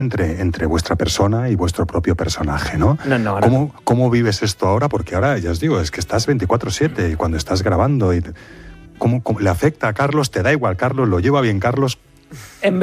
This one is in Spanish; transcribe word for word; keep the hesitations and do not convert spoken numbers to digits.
Entre, entre vuestra persona y vuestro propio personaje, ¿no? No, no, ahora ¿Cómo, ¿Cómo vives esto ahora? Porque ahora, ya os digo, es que estás veinticuatro siete y cuando estás grabando, y ¿cómo, cómo le afecta a Carlos? ¿Te da igual, Carlos? ¿Lo lleva bien, Carlos? En